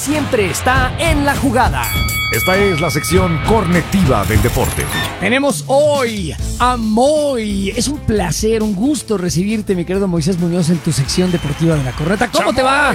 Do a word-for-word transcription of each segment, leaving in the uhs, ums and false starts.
siempre está en la jugada. Esta es la sección cornetiva del deporte. Tenemos hoy a Moy. Es un placer, un gusto recibirte, mi querido Moisés Muñoz, en tu sección deportiva de La Corneta. ¿Cómo te va?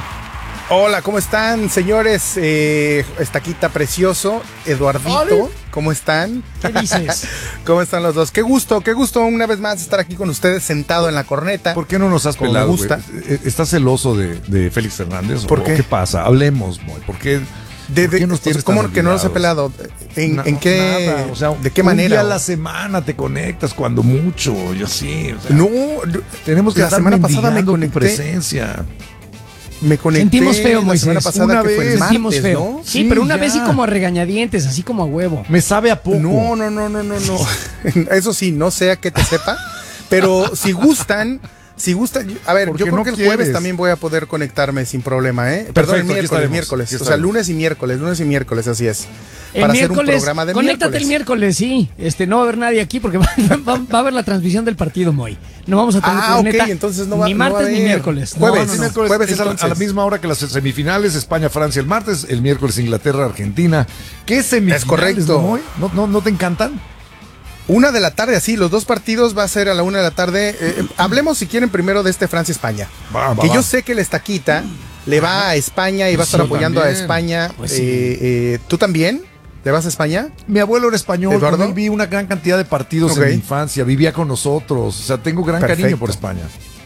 Hola, ¿cómo están, señores? Eh, estaquita precioso, Eduardito, ¡Oli! ¿cómo están? ¿Qué dices? ¿Cómo están los dos? Qué gusto, qué gusto una vez más estar aquí con ustedes sentado en la corneta. ¿Por qué no nos has Como pelado, me gusta. güey? ¿Estás celoso de, de Félix Fernández? ¿Por ¿O qué? ¿Qué pasa? Hablemos, Moy. ¿Por qué, De, ¿por qué de, nos tienes ¿Cómo tan que no los he olvidados? pelado? ¿En, No, en qué? nada, o sea, ¿De qué un manera? día a la semana te conectas cuando mucho, yo sí. O sea, No, tenemos que la estar semana pasada me mendigando tu conecté. presencia. Me conecté Sentimos feo, la Moisés. semana pasada Una que fue el vez. Sentimos martes, feo. ¿no? Sí, Sí, pero una ya. vez sí como a regañadientes, así como a huevo. Me sabe a poco. No, no, no, no, no, no. Eso sí, no sé a qué te sepa, pero si gustan, si gustan, a ver, Porque yo creo no que el quieres. jueves también voy a poder conectarme sin problema, ¿eh? Perdón, el Perfecto, aquí miércoles, estaremos, miércoles, aquí o sea, estaremos. lunes y miércoles, lunes y miércoles, así es. El Para hacer un miércoles, programa de conéctate miércoles. el miércoles, sí. Este, no va a haber nadie aquí porque va, va- va a haber la transmisión del partido, Moy. No vamos a tener Ah, corneta ok, entonces no va- ni no va a martes ni haber. miércoles. No, Jueves, no, no. Miércoles Jueves, es a, la- entonces. a la misma hora que las semifinales, España-Francia el martes, el miércoles Inglaterra-Argentina. ¿Qué semifinales? Es correcto. ¿no, Moy? ¿No, no, ¿No te encantan? Una de la tarde, así, los dos partidos va a ser a la una de la tarde. Eh, hablemos, si quieren, primero de este Francia-España. Va, va, que va. yo sé que el Estaquita le va a España y va a estar Yo apoyando a también. España. Pues sí. Eh, eh, ¿Tú también? ¿Le vas a España? Mi abuelo era español, ¿Eduardo? con él vi una gran cantidad de partidos Ok. en mi infancia, vivía con nosotros, o sea, tengo gran Perfecto. cariño por España.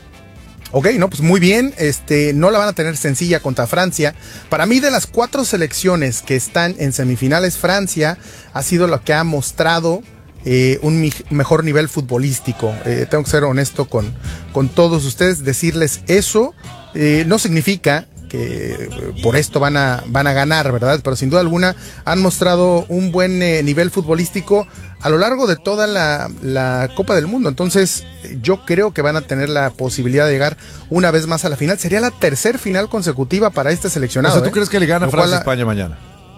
Ok, no, pues muy bien. Este, no la van a tener sencilla contra Francia. Para mí, de las cuatro selecciones que están en semifinales, Francia ha sido la que ha mostrado eh, un mi- mejor nivel futbolístico. Eh, tengo que ser honesto con, con todos ustedes. Decirles eso eh, no significa que eh, por esto van a, van a ganar, ¿verdad? Pero sin duda alguna han mostrado un buen eh, nivel futbolístico a lo largo de toda la, la Copa del Mundo. Entonces, yo creo que van a tener la posibilidad de llegar una vez más a la final. Sería la tercer final consecutiva para este O seleccionado. sea, ¿tú ¿eh? crees que le gana Lo Francia a cual, España mañana?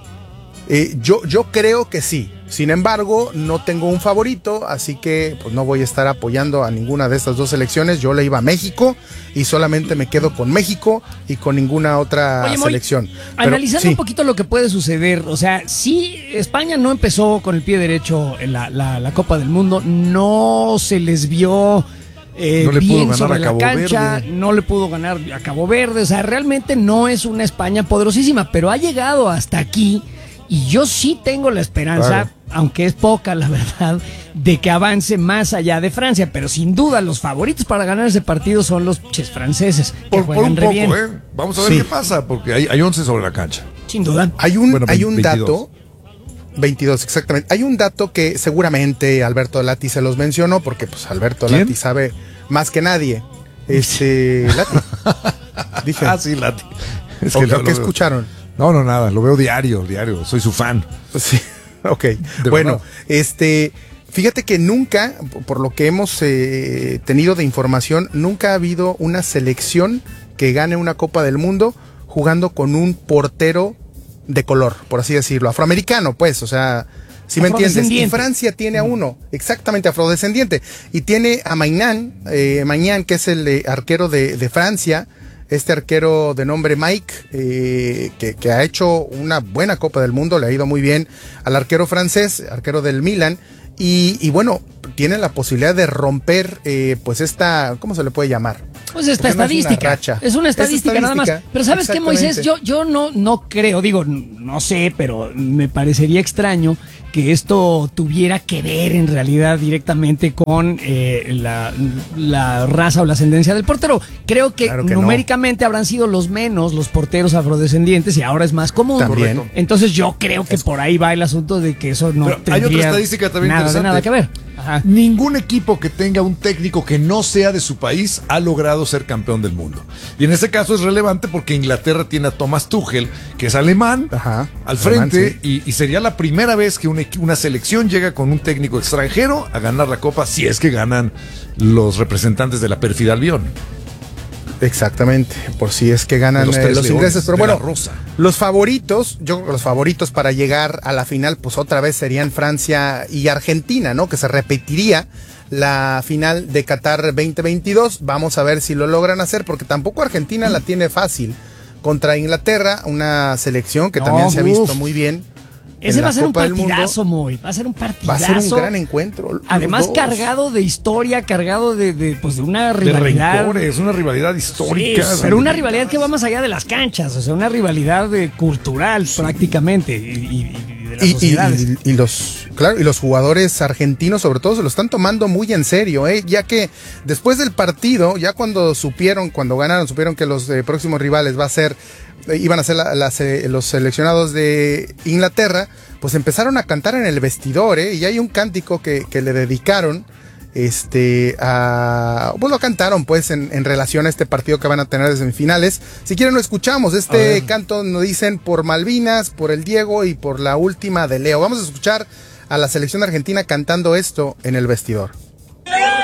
eh, yo, yo creo que sí. Sin embargo, no tengo un favorito, así que pues no voy a estar apoyando a ninguna de estas dos selecciones. Yo le iba a México y solamente me quedo con México y con ninguna otra Oye, Moy, selección. Pero, Analizando sí. un poquito lo que puede suceder, o sea, si España no empezó con el pie derecho en la, la- la Copa del Mundo, no se les vio eh, No le pudo bien ganar sobre a la Cabo cancha, Verde. no le pudo ganar a Cabo Verde, o sea, realmente no es una España poderosísima, pero ha llegado hasta aquí y yo sí tengo la esperanza, Claro. aunque es poca la verdad, de que avance más allá de Francia, pero sin duda los favoritos para ganar ese partido son los ches franceses, que Por, por juegan un re poco, bien, ¿eh? Vamos a ver Sí. qué pasa, porque hay, hay once sobre la cancha. sin duda. Hay un, Bueno, hay un veintidós. dato. veintidós, exactamente. Hay un dato que seguramente Alberto Lati se los mencionó, porque pues Alberto ¿Quién? Lati sabe más que nadie. Este, Lati. Dije. Ah, sí, Lati. Es ¿O que qué lo- lo veo. escucharon? No, no, nada, lo veo diario, diario, soy su fan. Sí, ok. Bueno, verdad. este, fíjate que nunca, por lo que hemos eh, tenido de información, nunca ha habido una selección que gane una Copa del Mundo jugando con un portero de color, por así decirlo, afroamericano, pues, o sea, si me entiendes. Y Afrodescendiente. Francia tiene a uno, exactamente afrodescendiente, y tiene a Maignan, eh, Maignan, que es el eh, arquero de, de Francia. Este arquero de nombre Mike, eh, que, que ha hecho una buena Copa del Mundo, le ha ido muy bien al arquero francés, arquero del Milan, y, y bueno, tiene la posibilidad de romper, eh, pues esta, ¿cómo se le puede llamar? Pues esta Porque no es una estadística. racha. Es una Es estadística nada más. estadística. Pero ¿sabes qué, Moisés? Yo, Exactamente. yo no, no creo, digo, no sé, pero me parecería extraño que esto tuviera que ver en realidad directamente con eh, la, la raza o la ascendencia del portero. Creo que, Claro que no. numéricamente habrán sido los menos los porteros afrodescendientes y ahora es más común. También. Correcto. Entonces yo creo que por ahí va el asunto de que eso no Pero hay tendría otra estadística también nada, de interesante. nada que ver. Ajá. Ningún equipo que tenga un técnico que no sea de su país ha logrado ser campeón del mundo. Y en este caso es relevante porque Inglaterra tiene a Thomas Tuchel, que es alemán, Ajá, al alemán, frente, sí. y, y sería la primera vez que un equi- una selección llega con un técnico extranjero a ganar la Copa, si es que ganan los representantes de la pérfida Albión. Exactamente, por si es que ganan De los eh, tres los leones, ingleses. Pero de la bueno, rosa. los favoritos, yo creo que los favoritos para llegar a la final, pues otra vez serían Francia y Argentina, ¿no? Que se repetiría la final de Qatar veinte veintidós. Vamos a ver si lo logran hacer, porque tampoco Argentina la tiene fácil, contra Inglaterra, una selección que No, también se ha uf. visto muy bien. Ese en va la a ser un Copa del Mundo. partidazo, muy. Va a ser un partidazo. Va a ser un gran encuentro. los Además, dos. cargado de historia, cargado de, de, pues, de una De rivalidad. rencores, una rivalidad histórica. Sí, pero una rivalidad que va más allá de las canchas, o sea, una rivalidad de cultural prácticamente y, y- y de las Y, y- sociedades. y- y los claro y los jugadores argentinos sobre todo se lo están tomando muy en serio, ¿eh? Ya que después del partido, ya cuando supieron, cuando ganaron, supieron que los eh, próximos rivales va a ser eh, iban a ser la- las, eh, los seleccionados de Inglaterra, pues empezaron a cantar en el vestidor, ¿eh? Y hay un cántico que, que le dedicaron este a pues lo cantaron pues en, en relación a este partido que van a tener de semifinales. Si quieren lo escuchamos. Este canto nos dicen por Malvinas, por el Diego y por la última de Leo. Vamos a escuchar a la selección argentina cantando esto en el vestidor.